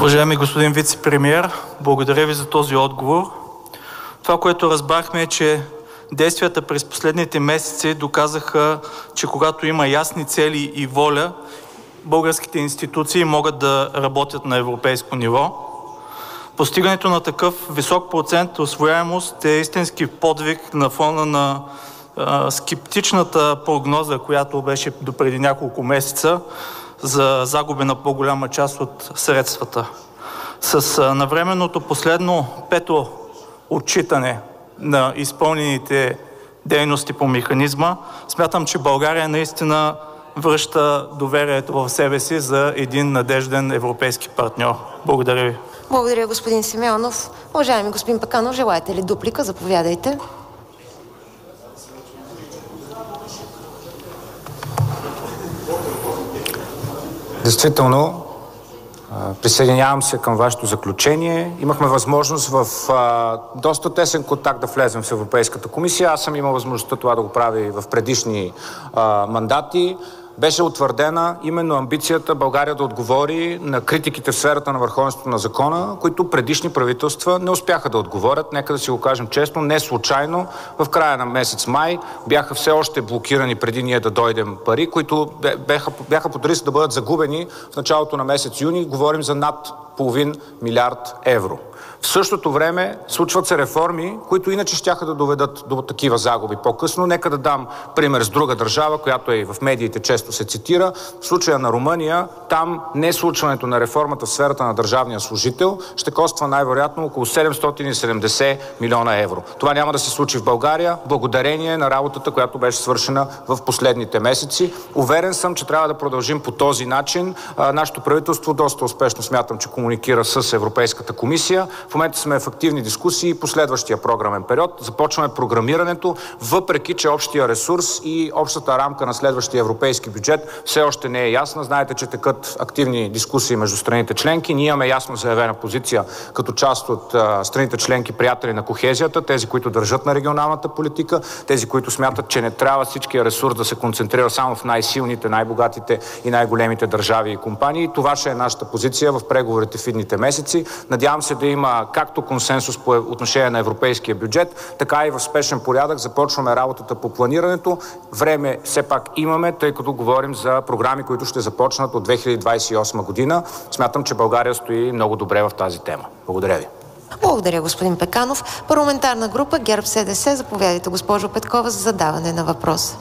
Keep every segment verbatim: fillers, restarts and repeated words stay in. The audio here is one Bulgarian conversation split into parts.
Уважаеми господин вицепремиер, благодаря ви за този отговор. Това, което разбрахме, е, че действията през последните месеци доказаха, че когато има ясни цели и воля, българските институции могат да работят на европейско ниво. Постигането на такъв висок процент усвояемост е истински подвиг на фона на а, скептичната прогноза, която беше допреди няколко месеца за загуби на по-голяма част от средствата. С а, навременното последно пето отчитане на изпълнените дейности по механизма, смятам, че България наистина връща доверието в себе си за един надежден европейски партньор. Благодаря ви. Благодаря, господин Симеонов. Уважаеми господин Пеканов, желаете ли дуплика? Заповядайте. Действително, присъединявам се към вашето заключение. Имахме възможност в а, доста тесен контакт да влезем в Европейската комисия. Аз съм имал възможността това да го правя и в предишни а, мандати. Беше утвърдена именно амбицията България да отговори на критиките в сферата на върховенството на закона, които предишни правителства не успяха да отговорят. Нека да си го кажем честно, не случайно. В края на месец май бяха все още блокирани преди ние да дойдем пари, които бяха, бяха под риск да бъдат загубени в началото на месец юни. Говорим за над половин милиард евро. В същото време случват се реформи, които иначе щяха да доведат до такива загуби по-късно. Нека да дам пример с друга държава, която и в медиите често се цитира. В случая на Румъния, там не случването на реформата в сферата на държавния служител ще коства най-вероятно около седемстотин и седемдесет милиона евро. Това няма да се случи в България, благодарение на работата, която беше свършена в последните месеци. Уверен съм, че трябва да продължим по този начин. Нашето правителство доста успешно смятам, че комуникира с Европейската комисия. В момента сме в активни дискусии по следващия програмен период. Започваме програмирането, въпреки че общия ресурс и общата рамка на следващия европейски бюджет все още не е ясна. Знаете, че текат активни дискусии между страните членки. Ние имаме ясно заявена позиция като част от а, страните членки, приятели на кохезията, тези, които държат на регионалната политика, тези, които смятат, че не трябва всичкия ресурс да се концентрира само в най-силните, най-богатите и най-големите държави и компании. Това ще е нашата позиция в преговорите в идните месеци. Надявам се да има както консенсус по отношение на европейския бюджет, така и в спешен порядък започваме работата по планирането. Време все пак имаме, тъй като говорим за програми, които ще започнат от две хиляди двадесет и осма година. Смятам, че България стои много добре в тази тема. Благодаря ви. Благодаря, господин Пеканов. Парламентарна група ГЕРБ-СДС. Заповядайте, госпожо Петкова, за задаване на въпрос.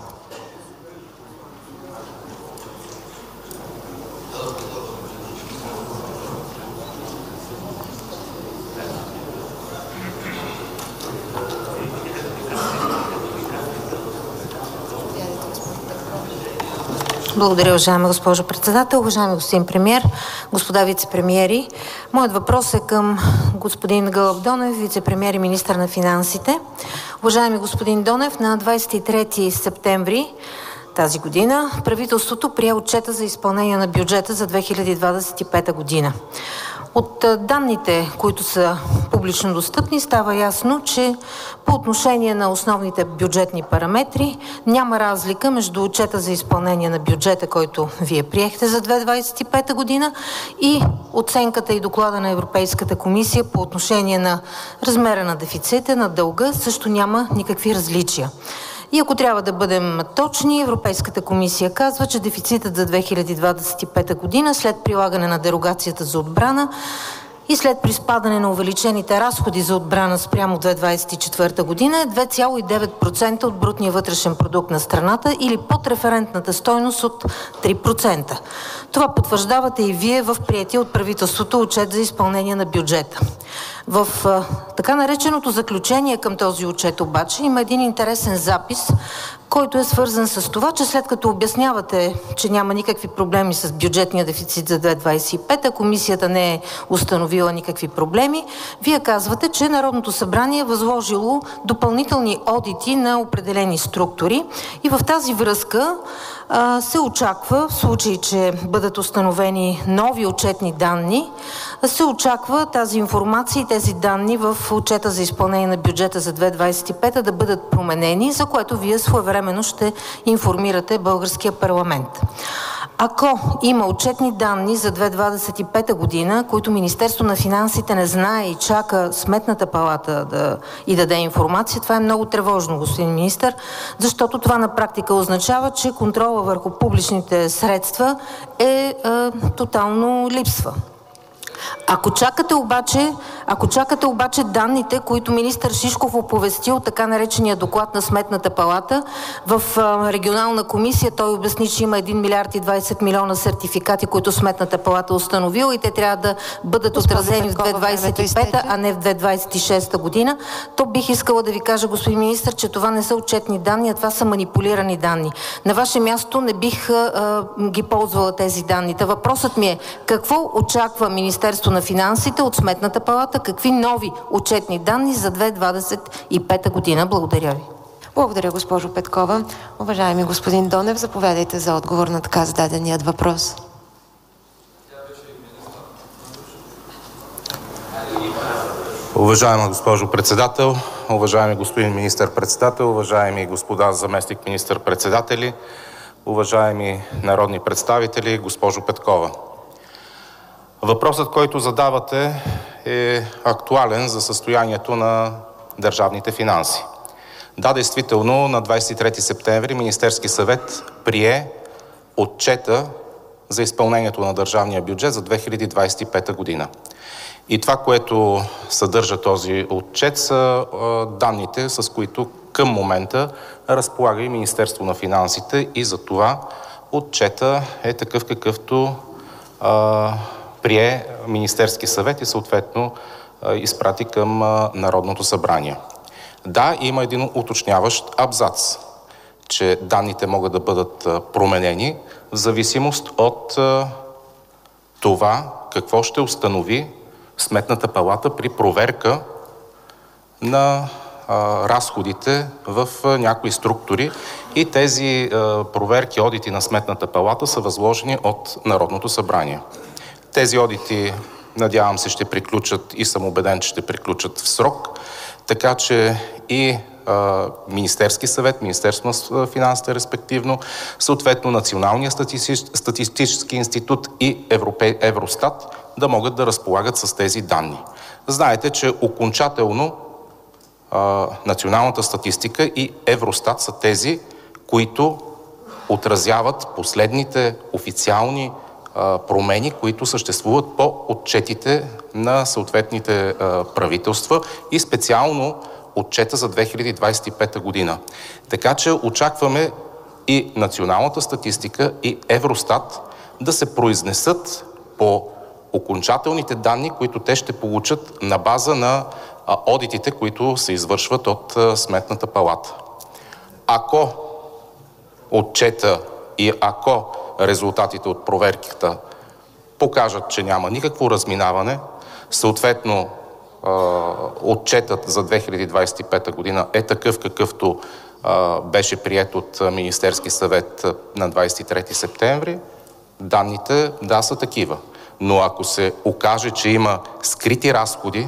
Благодаря, уважаема госпожо председател, уважаеми господин премиер, господа вицепремиери. Моят въпрос е към господин Гълъб Донев, вицепремиер и министър на финансите. Уважаеми господин Донев, на двадесет и трети септември тази година правителството прие отчета за изпълнение на бюджета за две хиляди двадесет и пета година. От данните, които са публично достъпни, става ясно, че по отношение на основните бюджетни параметри няма разлика между отчета за изпълнение на бюджета, който вие приехте за две хиляди двадесет и пета година, и оценката и доклада на Европейската комисия по отношение на размера на дефицита, на дълга, също няма никакви различия. И ако трябва да бъдем точни, Европейската комисия казва, че дефицитът за две хиляди двадесет и пета година след прилагане на дерогацията за отбрана и след приспадане на увеличените разходи за отбрана спрямо две хиляди двадесет и четвърта година е две цяло и девет процента от брутния вътрешен продукт на страната или под референтната стойност от три процента. Това потвърждавате и вие в приетия от правителството отчет за изпълнение на бюджета. В а, така нареченото заключение към този отчет обаче има един интересен запис, който е свързан с това, че след като обяснявате, че няма никакви проблеми с бюджетния дефицит за две хиляди двадесет и пета, комисията не е установила никакви проблеми, вие казвате, че Народното събрание е възложило допълнителни одити на определени структури и в тази връзка а, се очаква, в случай, че бъдат установени нови отчетни данни, се очаква тази информация и тези данни в отчета за изпълнение на бюджета за две хиляди двадесет и пета да бъдат променени, за което вие своевременно ще информирате българския парламент. Ако има отчетни данни за две хиляди двадесет и пета година, които Министерството на финансите не знае и чака Сметната палата да и даде информация, това е много тревожно, господин министър, защото това на практика означава, че контрола върху публичните средства е, е тотално липсва. Ако чакате обаче, ако чакате обаче данните, които министър Шишков оповести от така наречения доклад на Сметната палата, в регионална комисия той обясни, че има един милиард и двадесет милиона сертификати, които Сметната палата установила и те трябва да бъдат отразени в две хиляди двадесет и пета, а не в две хиляди двадесет и шеста година, то бих искала да ви кажа, господин министър, че това не са отчетни данни, а това са манипулирани данни. На ваше място не бих а, ги ползвала тези данни. Та въпросът ми е, какво очаква Министерство на финансите от Сметната палата, какви нови отчетни данни за две хиляди двадесет и пета година? Благодаря ви. Благодаря, госпожо Петкова. Уважаеми господин Донев, заповядайте за отговор на така зададеният въпрос. Уважаема госпожо председател, уважаеми господин министър-председател, уважаеми господа заместник министър-председатели, уважаеми народни представители, госпожо Петкова. Въпросът, който задавате, е актуален за състоянието на държавните финанси. Да, действително, на двадесет и трети септември Министерски съвет прие отчета за изпълнението на държавния бюджет за две хиляди двадесет и пета година. И това, което съдържа този отчет, са данните, с които към момента разполага и Министерство на финансите, и за това отчета е такъв, какъвто а, прие Министерски съвет и съответно а, изпрати към а, Народното събрание. Да, има един уточняващ абзац, че данните могат да бъдат а, променени в зависимост от а, това какво ще установи Сметната палата при проверка на а, разходите в а, някои структури и тези а, проверки, одити на Сметната палата са възложени от Народното събрание. Тези одити, надявам се, ще приключат и съм убеден, че ще приключат в срок, така че и а, Министерски съвет, Министерство на финансите респективно, съответно Националния статистически институт и Европе, Евростат да могат да разполагат с тези данни. Знаете, че окончателно а, националната статистика и Евростат са тези, които отразяват последните официални а, промени, които съществуват по отчетите на съответните а, правителства и специално отчета за две хиляди двадесет и пета година. Така че очакваме и националната статистика и Евростат да се произнесат по окончателните данни, които те ще получат на база на а, одитите, които се извършват от а, Сметната палата. Ако отчета и ако резултатите от проверката покажат, че няма никакво разминаване, съответно а, отчетът за две хиляди двадесет и пета година е такъв, какъвто а, беше приет от Министерски съвет на двадесет и трети септември, данните да са такива. Но ако се окаже, че има скрити разходи,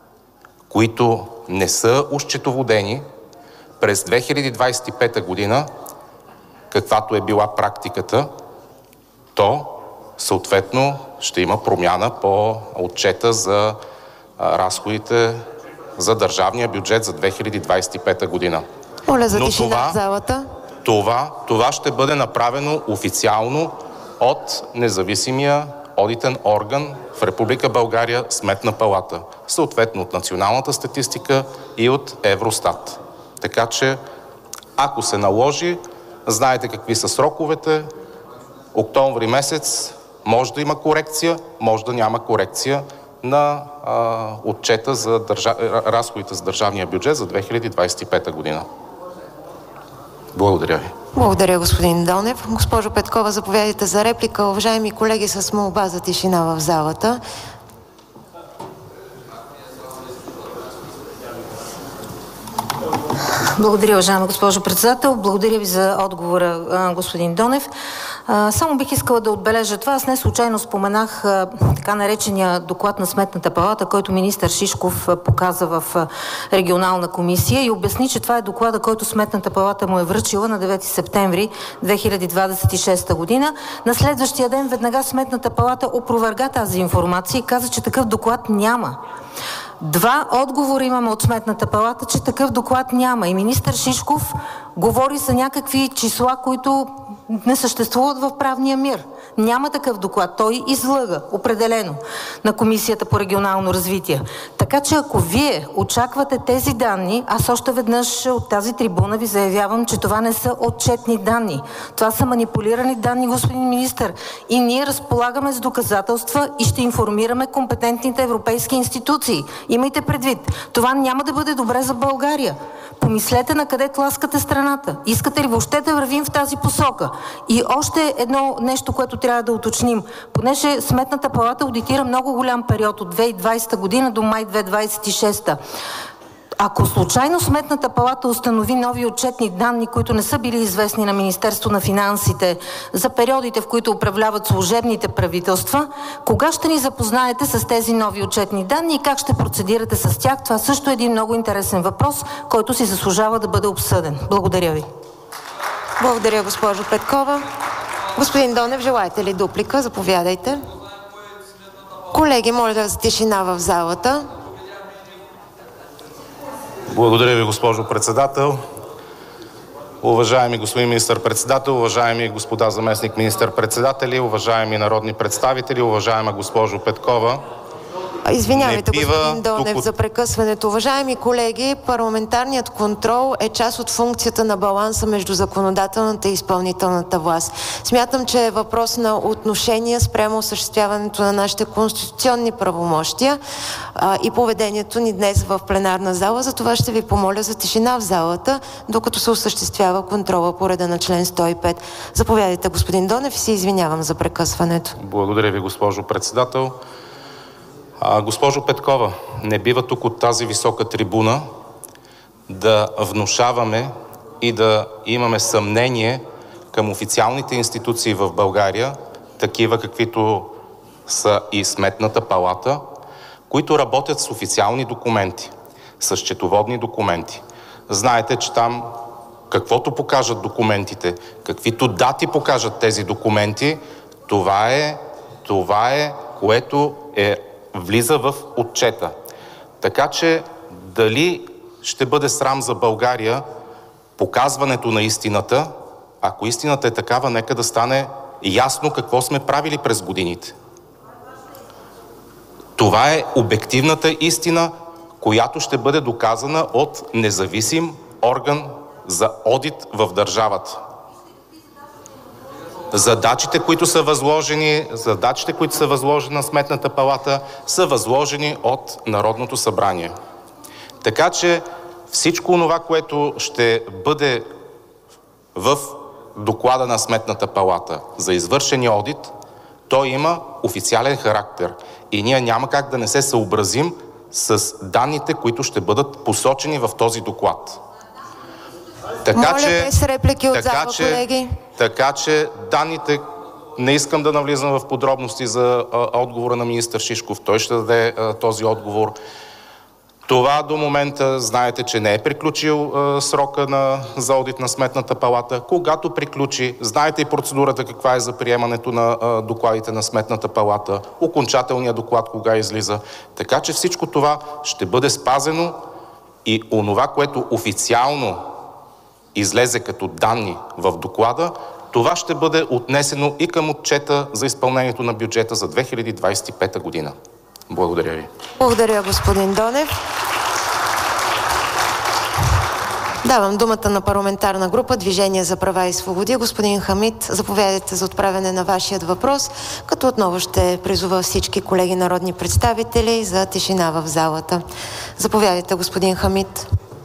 които не са осчетоводени през две хиляди двадесет и пета година, каквато е била практиката, то съответно ще има промяна по отчета за разходите за държавния бюджет за две хиляди двадесет и пета година. Моля за тишина в залата. Това, това ще бъде направено официално от независимия одитен орган в Република България, Сметна палата, съответно от националната статистика и от Евростат. Така че, ако се наложи, знаете какви са сроковете, октомври месец може да има корекция, може да няма корекция на а, отчета за държа... разходите за държавния бюджет за две хиляди двадесет и пета година. Благодаря ви. Благодаря, господин Донев. Госпожо Петкова, заповядайте за реплика. Уважаеми колеги, с молба за тишина в залата. Благодаря, уважаема госпожо председател. Благодаря ви за отговора, господин Донев. Само бих искала да отбележа това. Аз не случайно споменах така наречения доклад на Сметната палата, който министър Шишков показа в регионална комисия и обясни, че това е доклада, който Сметната палата му е връчила на девети септември две хиляди двадесет и шеста година. На следващия ден веднага Сметната палата опроверга тази информация и каза, че такъв доклад няма. Два отговора имаме от Сметната палата, че такъв доклад няма. И министър Шишков говори за някакви числа, които не съществуват в правния мир. Няма такъв доклад. Той излъга, определено, на Комисията по регионално развитие. Така че ако вие очаквате тези данни, аз още веднъж от тази трибуна ви заявявам, че това не са отчетни данни. Това са манипулирани данни, господин министър. И ние разполагаме с доказателства и ще информираме компетентните европейски институции. Имайте предвид, това няма да бъде добре за България. Помислете на къде тласкате страната. Искате ли въобще да вървим в тази посока? И още едно нещо, което трябва да уточним. Понеже Сметната палата аудитира много голям период от две хиляди и двадесета година до май две хиляди двадесет и шеста. Ако случайно Сметната палата установи нови отчетни данни, които не са били известни на Министерство на финансите за периодите, в които управляват служебните правителства, кога ще ни запознаете с тези нови отчетни данни и как ще процедирате с тях? Това също е един много интересен въпрос, който си заслужава да бъде обсъден. Благодаря ви. Благодаря, госпожо Петкова. Господин Донев, желаете ли дуплика? Заповядайте. Колеги, моля за тишина в залата. Благодаря ви, госпожо председател. Уважаеми господин министър-председател, уважаеми господа заместник министър-председатели, уважаеми народни представители, уважаема госпожо Петкова. Извинявайте, господин Донев, тук... за прекъсването. Уважаеми колеги, парламентарният контрол е част от функцията на баланса между законодателната и изпълнителната власт. Смятам, че е въпрос на отношения спрямо осъществяването на нашите конституционни правомощия а, и поведението ни днес в пленарна зала. За това ще ви помоля за тишина в залата, докато се осъществява контрола по реда на член сто и пет. Заповядайте, господин Донев, и се извинявам за прекъсването. Благодаря ви, госпожо председател. А, госпожо Петкова, не бива тук от тази висока трибуна да внушаваме и да имаме съмнение към официалните институции в България, такива каквито са и Сметната палата, които работят с официални документи, с счетоводни документи. Знаете, че там каквото покажат документите, каквито дати покажат тези документи, това е, това е което е влиза в отчета. Така че дали ще бъде срам за България показването на истината, ако истината е такава, нека да стане ясно какво сме правили през годините. Това е обективната истина, която ще бъде доказана от независим орган за одит в държавата. Задачите, които са възложени, задачите, които са възложени на Сметната палата, са възложени от Народното събрание. Така че всичко това, което ще бъде в доклада на Сметната палата за извършения одит, той има официален характер. И ние няма как да не се съобразим с данните, които ще бъдат посочени в този доклад. Така, Моля, че, без реплики от така, зала, че, колеги. Така че данните, не искам да навлизам в подробности за а, отговора на министър Шишков. Той ще даде а, този отговор. Това до момента, знаете, че не е приключил а, срока на, за одит на Сметната палата. Когато приключи, знаете и процедурата каква е за приемането на а, докладите на Сметната палата, окончателният доклад кога излиза. Така че всичко това ще бъде спазено и онова, което официално излезе като данни в доклада, това ще бъде отнесено и към отчета за изпълнението на бюджета за две хиляди двадесет и пета година. Благодаря ви. Благодаря, господин Донев. Давам думата на парламентарна група Движение за права и свободи. Господин Хамид, заповядайте за отправяне на вашият въпрос, като отново ще призова всички колеги народни представители за тишина в залата. Заповядайте, господин Хамид.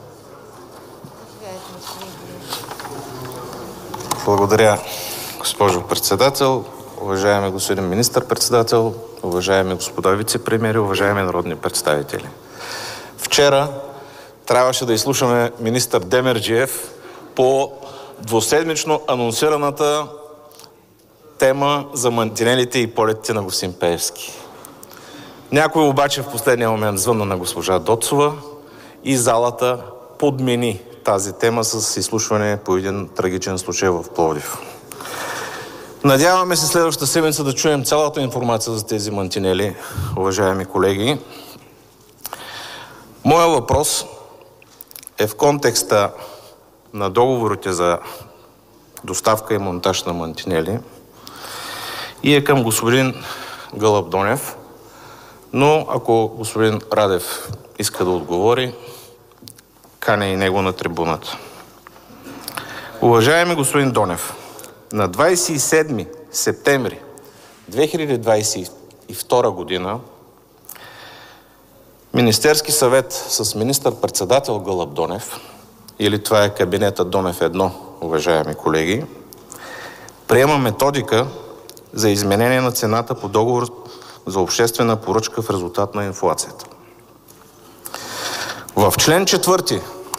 Благодаря, госпожо председател, уважаеми господин министър-председател, уважаеми господа вице-премиери, уважаеми народни представители. Вчера трябваше да изслушаме министър Демерджиев по двуседмично анонсираната тема за мантинелите и полетите на господин Пеевски. Някой обаче в последния момент звънна на госпожа Доцова и залата подмени тази тема с изслушване по един трагичен случай в Пловдив. Надяваме се следващата седмица да чуем цялата информация за тези мантинели, уважаеми колеги. Моя въпрос е в контекста на договорите за доставка и монтаж на мантинели и е към господин Гълъб Донев, но ако господин Радев иска да отговори, каня и него на трибуната. Уважаеми господин Донев, на двадесет и седми септември две хиляди двадесет и втора година Министерски съвет с министър-председател Гълъб Донев, или това е кабинета Донев едно, уважаеми колеги, приема методика за изменение на цената по договор за обществена поръчка в резултат на инфлацията. В член четвърти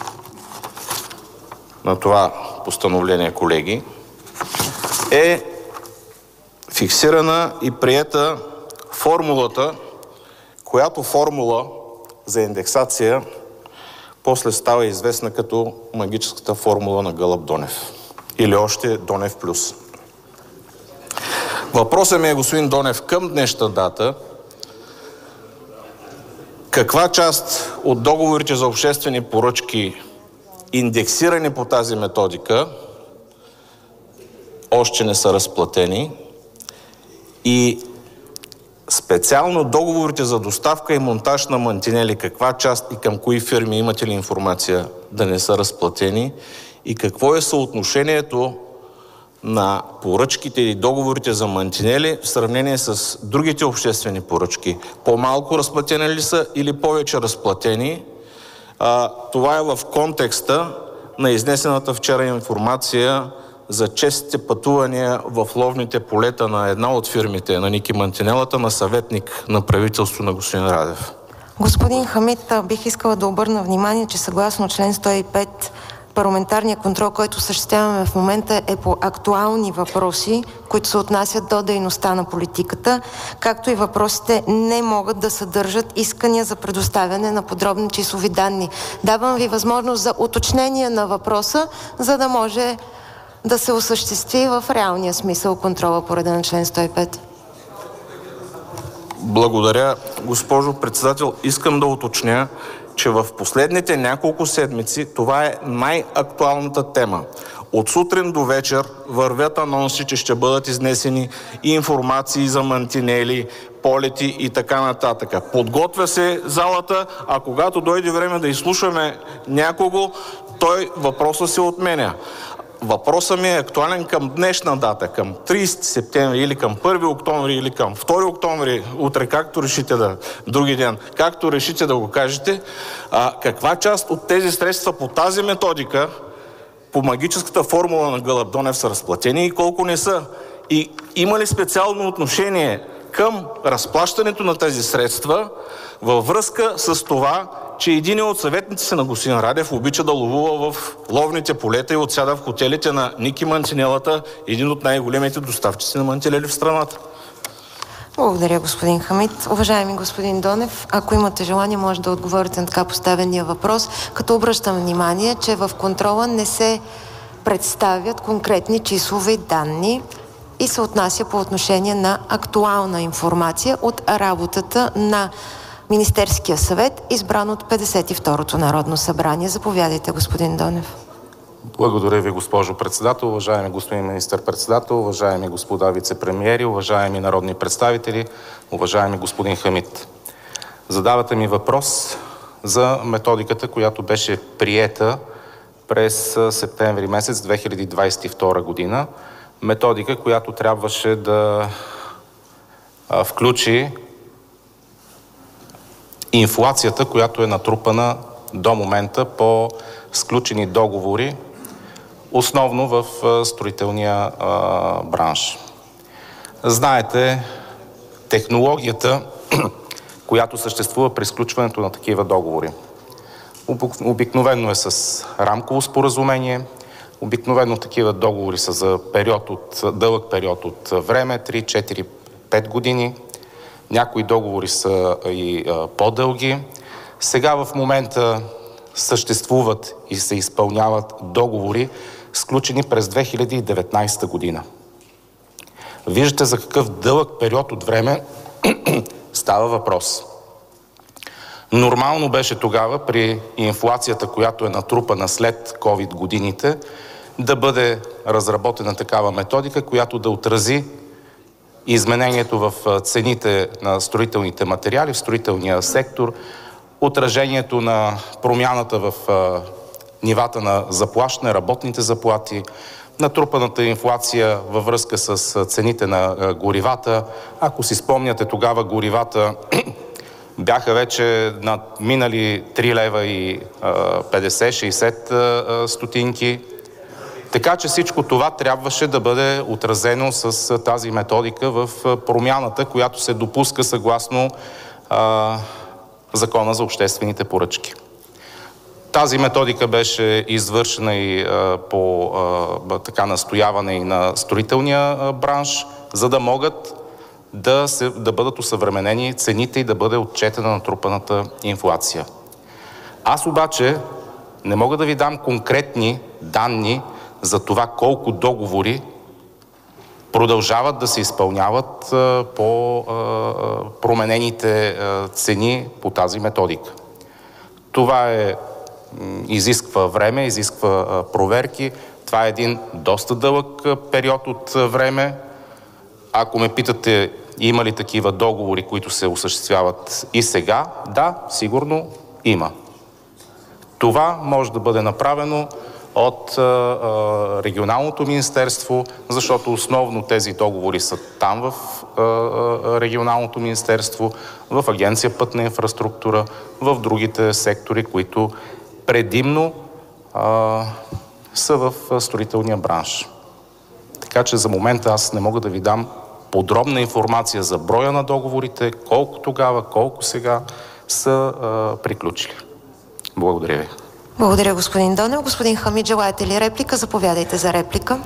на това постановление, колеги, е фиксирана и приета формулата, която формула за индексация после става известна като магическата формула на Гълъб Донев. Или още Донев плюс. Въпросът ми е, господин Донев, към днешна дата, каква част от договорите за обществени поръчки, индексирани по тази методика, още не са разплатени и специално договорите за доставка и монтаж на мантинели, каква част и към кои фирми, имате ли информация да не са разплатени и какво е съотношението на поръчките и договорите за мантинели в сравнение с другите обществени поръчки? По-малко разплатени ли са или повече разплатени? А, това е в контекста на изнесената вчера информация за честите пътувания в ловните полета на една от фирмите на Ники Мантинелата на съветник на правителство на господин Радев. Господин Хамид, бих искала да обърна внимание, че съгласно член сто и пет парламентарният контрол, който осъществяваме в момента, е по актуални въпроси, които се отнасят до дейността на политиката, както и въпросите не могат да съдържат искания за предоставяне на подробни числови данни. Давам ви възможност за уточнение на въпроса, за да може да се осъществи в реалния смисъл контрола по реда на член сто и пет. Благодаря, госпожо председател. Искам да уточня, че в последните няколко седмици това е най-актуалната тема. От сутрин до вечер вървят анонси, че ще бъдат изнесени информации за мантинели, полети и така нататък. Подготвя се залата, а когато дойде време да изслушаме някого, той въпроса се отменя. Въпросът ми е актуален към днешна дата, към тридесети септември или към първи октомври или към втори октомври, утре, както решите да, други ден, както решите да го кажете, а, каква част от тези средства по тази методика, по магическата формула на Гълъб Донев са разплатени и колко не са? И има ли специално отношение към разплащането на тези средства във връзка с това, че един от съветниците на господин Радев обича да ловува в ловните полета и отсяда в хотелите на Ники Мантинелата, един от най-големите доставчици на мантинели в страната? Благодаря, господин Хамид. Уважаеми господин Донев, ако имате желание, може да отговорите на така поставения въпрос, като обръщам внимание, че в контрола не се представят конкретни числови данни и се отнася по отношение на актуална информация от работата на Министерския съвет, избран от петдесет и второто Народно събрание. Заповядайте, господин Донев. Благодаря ви, госпожо председател. Уважаеми господин министър-председател, уважаеми господа вицепремиери, уважаеми народни представители, уважаеми господин Хамид. Задавате ми въпрос за методиката, която беше приета през септември месец две хиляди двадесет и втора година. Методика, която трябваше да включи инфлацията, която е натрупана до момента по сключени договори, основно в строителния а, бранш. Знаете, технологията, която съществува при сключването на такива договори, обикновено е с рамково споразумение, Обикновено такива договори са за период от, дълъг период от време, три, четири, пет години. Някои договори са и а, по-дълги. Сега в момента съществуват и се изпълняват договори, сключени през две хиляди и деветнадесета година. Виждате за какъв дълъг период от време става въпрос. Нормално беше тогава при инфлацията, която е натрупана след COVID годините, да бъде разработена такава методика, която да отрази изменението в цените на строителните материали, в строителния сектор, отражението на промяната в нивата на заплащане, работните заплати, натрупаната инфлация във връзка с цените на горивата. Ако си спомняте, тогава горивата бяха вече надминали три лева и петдесет-шейсет стотинки. Така че всичко това трябваше да бъде отразено с тази методика в промяната, която се допуска съгласно а, Закона за обществените поръчки. Тази методика беше извършена и а, по а, така настояване и на строителния а, бранш, за да могат да, се, да бъдат усъвременени цените и да бъде отчетена натрупаната инфлация. Аз обаче не мога да ви дам конкретни данни за това колко договори продължават да се изпълняват а, по а, променените а, цени по тази методика. Това е, изисква време, изисква а, проверки. Това е един доста дълъг а, период от а, време. Ако ме питате, има ли такива договори, които се осъществяват и сега, да, сигурно има. Това може да бъде направено от а, а, регионалното министерство, защото основно тези договори са там в а, а, регионалното министерство, в Агенция Пътна инфраструктура, в другите сектори, които предимно а, са в строителния бранш. Така че за момента аз не мога да ви дам подробна информация за броя на договорите, колко тогава, колко сега са а, приключили. Благодаря ви. Благодаря, господин Донев. Господин Хамид, желаете ли реплика? Заповядайте за реплика.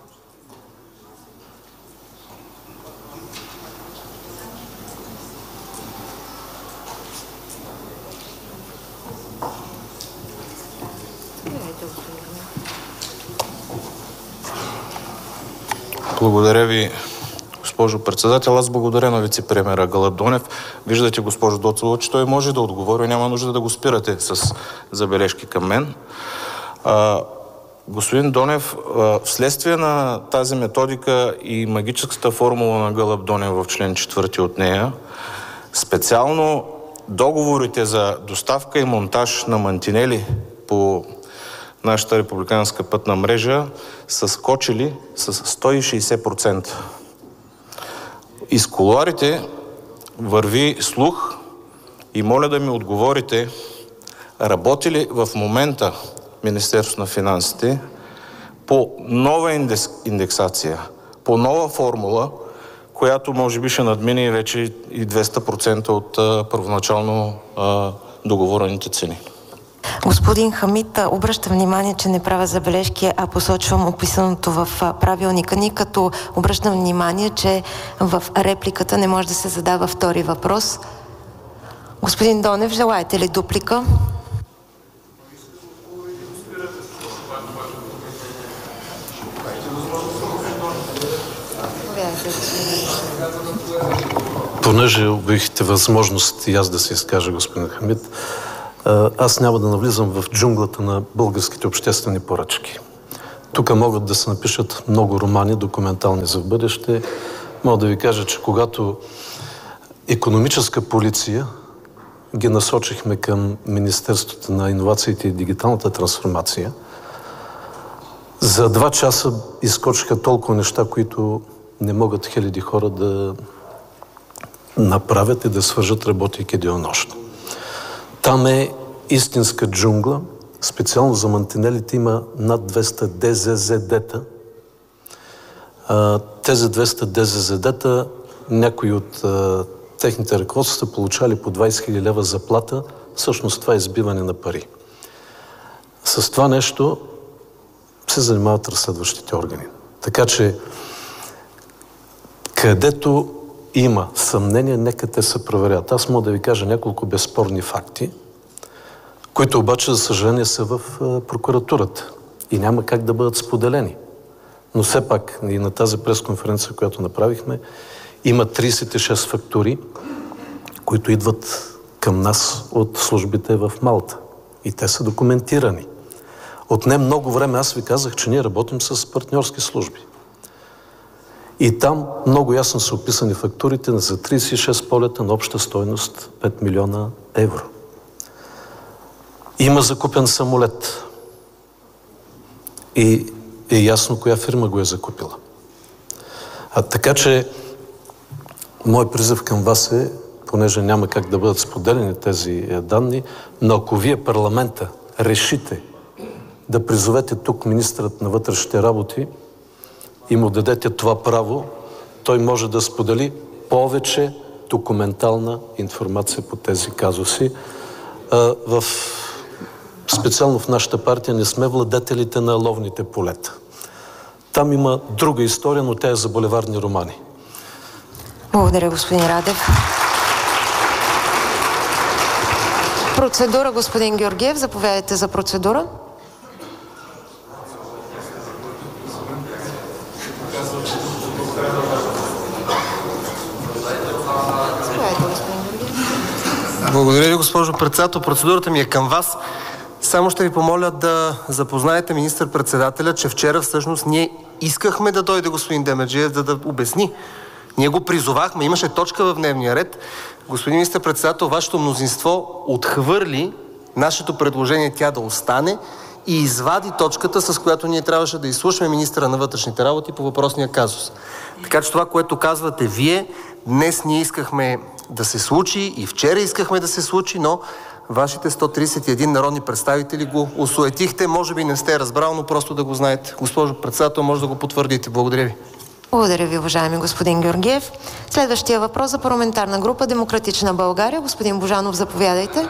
Благодаря ви, госпожо председател. Аз благодаря на вицепремиера Гълъб Донев. Виждате, госпожо Доцова, че той може да отговори, няма нужда да го спирате с забележки към мен. А, господин Донев, а, вследствие на тази методика и магическата формула на Гълъб Донев в член четвърти от нея, специално договорите за доставка и монтаж на мантинели по нашата републиканска пътна мрежа са скочили с сто и шейсет процента. Из кулоарите върви слух и моля да ми отговорите, работи ли в момента Министерството на финансите по нова индексация, по нова формула, която може би ще надмине вече и двеста процента от а, първоначално а, договорените цени. Господин Хамид, обръщам внимание, че не правя забележки, а посочвам описаното в правилника ни, като обръщам внимание, че в репликата не може да се задава втори въпрос. Господин Донев, желаете ли дуплика? Понеже обявихте възможност и аз да се изкажа, господин Хамид, аз няма да навлизам в джунглата на българските обществени поръчки. Тук могат да се напишат много романи, документални за в бъдеще. Мога да ви кажа, че когато икономическа полиция ги насочихме към Министерството на иновациите и дигиталната трансформация, за два часа изкочиха толкова неща, които не могат хиляди хора да направят и да свържат, работейки денонощно. Там е истинска джунгла. Специално за мантинелите има над двеста Д З З Д-та. Тези двеста Д З З Д-та, някои от а, техните ръководства са получали по двайсет хиляди лева заплата. Всъщност това е избиване на пари. С това нещо се занимават разследващите органи. Така че, където има съмнение, нека те се проверят. Аз мога да ви кажа няколко безспорни факти, които обаче, за съжаление, са в прокуратурата и няма как да бъдат споделени. Но все пак и на тази пресконференция, която направихме, има трийсет и шест фактури, които идват към нас от службите в Малта. И те са документирани. Отне много време, аз ви казах, че ние работим с партньорски служби. И там много ясно са описани фактурите за трийсет и шест полета на обща стойност пет милиона евро. Има закупен самолет. И е ясно коя фирма го е закупила. А така че, мой призив към вас е, понеже няма как да бъдат споделени тези данни, но ако вие, парламента, решите да призовете тук министърът на вътрешните работи и му дадете това право, той може да сподели повече документална информация по тези казуси. В... Специално в нашата партия не сме владетелите на ловните полета. Там има друга история, но тя е за булеварни романи. Благодаря, господин Радев. Процедура, господин Георгиев. Заповядайте за процедура. Благодаря ви, госпожо председател. Процедурата ми е към вас. Само ще ви помоля да запознаете министър-председателя, че вчера всъщност ние искахме да дойде господин Демерджиев, за да обясни. Ние го призовахме, имаше точка в дневния ред. Господин министър-председател, вашето мнозинство отхвърли нашето предложение тя да остане и извади точката, с която ние трябваше да изслушаме министъра на вътрешните работи по въпросния казус. Така че това, което казвате вие, днес ние искахме да се случи и вчера искахме да се случи, но вашите сто трийсет и един народни представители го осуетихте. Може би не сте разбрал, но просто да го знаете. Госпожо председател, може да го потвърдите. Благодаря ви. Благодаря ви, уважаеми господин Георгиев. Следващия въпрос за парламентарна група Демократична България. Господин Божанов, заповядайте.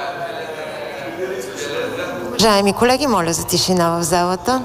Уважаеми колеги, моля за тишина в залата.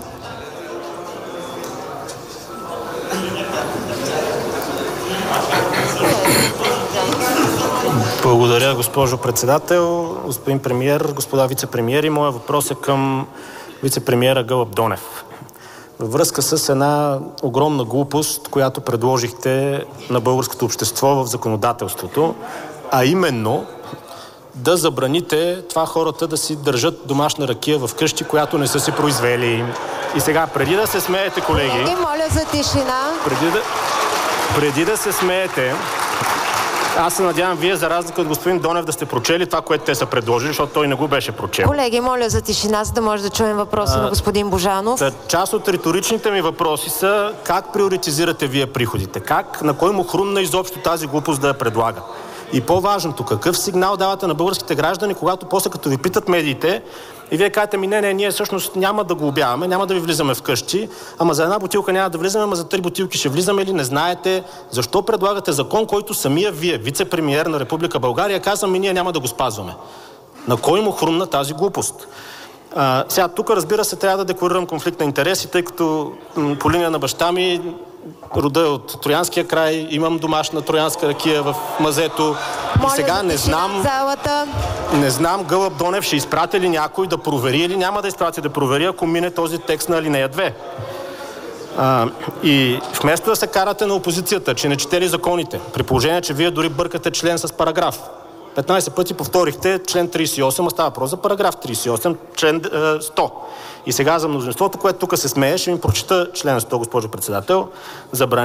Благодаря, госпожо председател, господин премиер, господа вице-премиери. Моя въпрос е към вице-премиера Гълъб Донев. Във връзка с една огромна глупост, която предложихте на българското общество в законодателството, а именно да забраните това хората да си държат домашна ракия в къщи, която не са си произвели. И сега, преди да се смеете, колеги... Колеги, моля за тишина. Преди да, преди да се смеете... Аз се надявам вие, за разлика от господин Донев, да сте прочели това, което те са предложили, защото той не го беше прочел. Колеги, моля за тишина, за да може да чуем въпроса а, на господин Божанов. Част от риторичните ми въпроси са как приоритизирате вие приходите? Как, на кой му хрумна изобщо тази глупост да я предлага? И по-важното, какъв сигнал давате на българските граждани, когато после като ви питат медиите и вие кажете ми, не, не, ние всъщност няма да го обяваме, няма да ви влизаме вкъщи, ама за една бутилка няма да влизаме, ама за три бутилки ще влизаме или не знаете. Защо предлагате закон, който самия вие, вице-премиер на Република България, казваме, ние няма да го спазваме? На кой му хрумна тази глупост? А, сега, тук, разбира се, трябва да декларирам конфликт на интереси, тъй като м- по линия на баща ми, рода е от Троянския край, имам домашна троянска ракия в мазето. Моля, и сега не знам, залата. не знам Гълъб Донев ще изпрати ли някой да провери или няма да изпрати да провери, ако мине този текст на алинея две. А, и вместо да се карате на опозицията, че не четели законите, при положение, че вие дори бъркате член с параграф. петнайсет пъти повторихте член трийсет и осем, а става въпрос за параграф трийсет и осем, член е, сто. И сега за мнозинството, което тук се смее, ще ми прочита член сто, госпожо председател. Забрани